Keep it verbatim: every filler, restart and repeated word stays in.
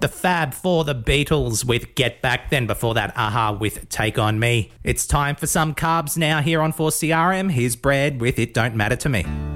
The Fab for the Beatles with Get Back, then before that Aha with Take On Me. It's time for some carbs now here on four C R M. Here's Bread with It Don't Matter To Me.